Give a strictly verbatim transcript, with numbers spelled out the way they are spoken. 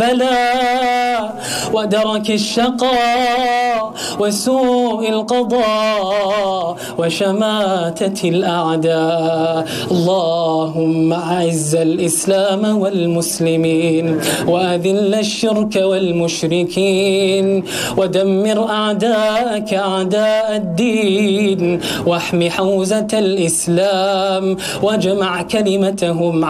البلاء ودرك الشقاء وسوء القضاء وشماتة الأعداء. اللهم أعز الإسلام والمسلمين وأذل الشرك والمشركين ودمر أعداءك أعداء الدين واحم حوزة الإسلام واجمع كلمتهم